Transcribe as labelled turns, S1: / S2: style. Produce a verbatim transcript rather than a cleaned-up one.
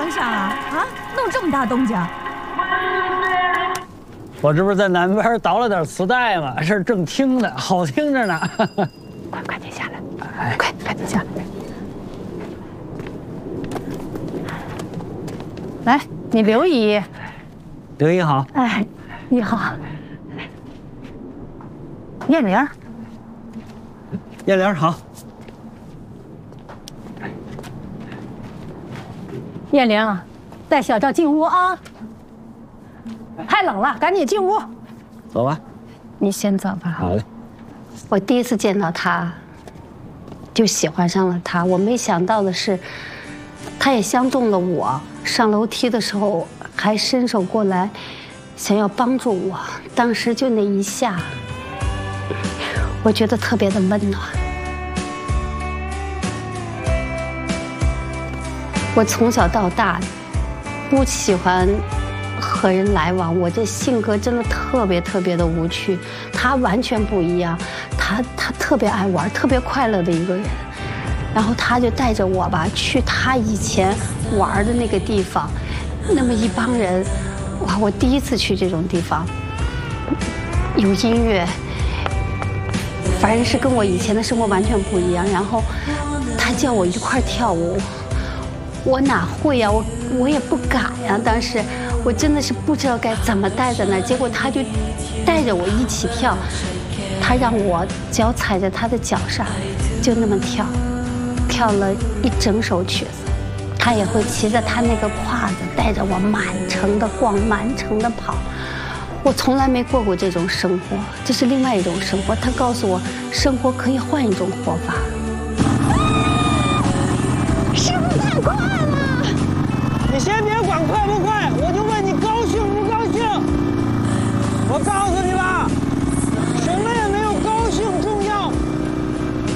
S1: 忙上啊？啊，弄这么大动静！
S2: 我这不是在南边倒了点磁带吗？这正听呢，好听着呢。
S1: 快快点下来，哎，快快点下来。来，你刘姨。
S2: 刘姨好。
S1: 哎，你好。燕玲。
S2: 燕玲好。
S1: 燕玲，带小赵进屋啊。太冷了，赶紧进屋。
S2: 走吧。
S1: 你先走吧。
S2: 好嘞。
S3: 我第一次见到他，就喜欢上了他。我没想到的是，他也相中了我。上楼梯的时候还伸手过来，想要帮助我。当时就那一下，我觉得特别的温暖。我从小到大不喜欢和人来往，我这性格真的特别特别的无趣。他完全不一样，他他特别爱玩，特别快乐的一个人。然后他就带着我吧，去他以前玩的那个地方，那么一帮人，哇！我第一次去这种地方，有音乐，反正是跟我以前的生活完全不一样。然后他叫我一块跳舞，我哪会呀、啊？我我也不敢呀、啊。当时我真的是不知道该怎么待在那儿，结果他就带着我一起跳，他让我脚踩在他的脚上，就那么跳。跳了一整首曲子，他也会骑着他那个胯子，带着我满城的逛，满城的跑。我从来没过过这种生活，这是另外一种生活。他告诉我，生活可以换一种活法。
S1: 师傅太快了！
S2: 你先别管快不快，